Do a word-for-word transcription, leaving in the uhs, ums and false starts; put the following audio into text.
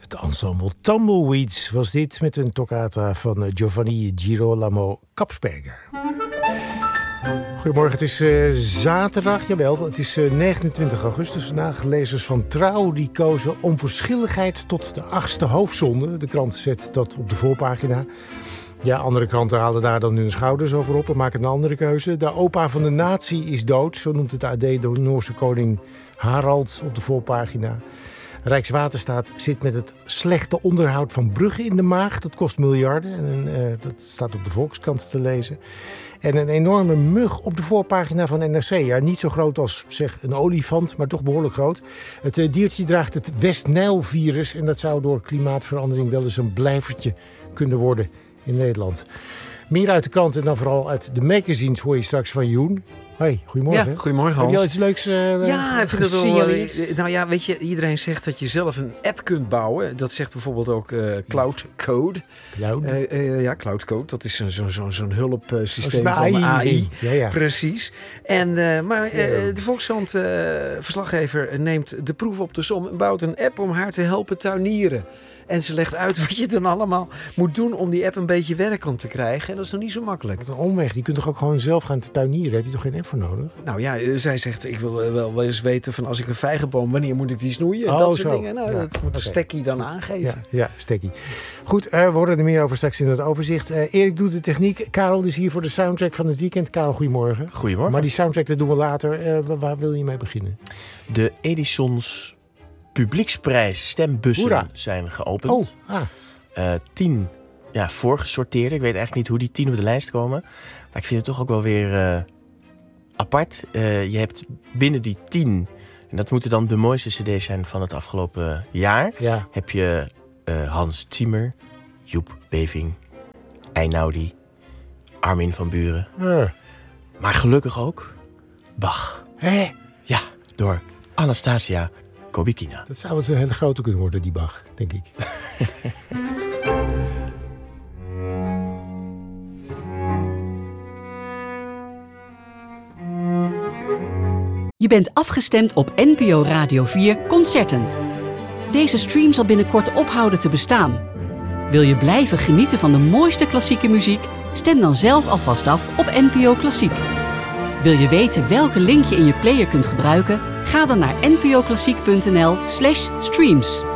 Het ensemble Tumbleweeds was dit met een toccata van Giovanni Girolamo Kapsberger. Goedemorgen, het is uh, zaterdag, jawel, het is uh, negenentwintig augustus vandaag. Lezers van Trouw die kozen onverschilligheid tot de achtste hoofdzonde. De krant zet dat op de voorpagina. Ja, andere kranten halen daar dan hun schouders over op en maken een andere keuze. De opa van de natie is dood, zo noemt het A D de Noorse koning Harald op de voorpagina. Rijkswaterstaat zit met het slechte onderhoud van bruggen in de maag. Dat kost miljarden en uh, dat staat op de Volkskrant te lezen. En een enorme mug op de voorpagina van N R C. Ja, niet zo groot als zeg, een olifant, maar toch behoorlijk groot. Het uh, diertje draagt het West-Nijl-virus en dat zou door klimaatverandering wel eens een blijvertje kunnen worden in Nederland. Meer uit de krant en dan vooral uit de magazines hoor je straks van Joen. Hoi, goedemorgen. Ja, goedemorgen Hans. Heb je al iets leuks uh, Ja, ik vind het wel. Uh, nou ja, weet je, iedereen zegt dat je zelf een app kunt bouwen. Dat zegt bijvoorbeeld ook uh, Cloud Code. Cloud? Uh, uh, ja, Cloud Code. Dat is zo'n zo, zo, zo'n hulpsysteem van A I. A I. Ja, ja. Precies. En, uh, maar uh, de Volkskrant uh, verslaggever neemt de proef op de som en bouwt een app om haar te helpen tuinieren. En ze legt uit wat je dan allemaal moet doen om die app een beetje werkend te krijgen. En dat is nog niet zo makkelijk. Dat is een omweg. Je kunt toch ook gewoon zelf gaan tuinieren? Heb je toch geen app voor nodig? Nou ja, zij zegt, ik wil wel, wel eens weten van als ik een vijgenboom, wanneer moet ik die snoeien? Oh, dat zo. soort dingen. Nou, Ja. dat moet Okay. Stekkie dan aangeven. Ja, ja Stekkie. Goed, uh, we horen er meer over straks in het overzicht. Uh, Erik doet de techniek. Karel is hier voor de soundtrack van het weekend. Karel, goedemorgen. Goedemorgen. Maar die soundtrack, dat doen we later. Uh, waar, waar wil je mee beginnen? De Edisons Publieksprijs stembussen Hoera. zijn geopend. Oh, ah. Uh, tien ja, voorgesorteerde. Ik weet eigenlijk niet hoe die tien op de lijst komen. Maar ik vind het toch ook wel weer uh, apart. Uh, je hebt binnen die tien, en dat moeten dan de mooiste cd's zijn van het afgelopen jaar. Ja. Heb je uh, Hans Zimmer, Joep Beving, Einaudi, Armin van Buuren. Uh. Maar gelukkig ook Bach. Hé? Ja, door Anastasia Kobikina. Dat zou wel eens een hele grote kunnen worden, die Bach, denk ik. Je bent afgestemd op N P O Radio vier Concerten. Deze stream zal binnenkort ophouden te bestaan. Wil je blijven genieten van de mooiste klassieke muziek? Stem dan zelf alvast af op N P O Klassiek. Wil je weten welke link je in je player kunt gebruiken? Ga dan naar npoklassiek punt n l slash streams.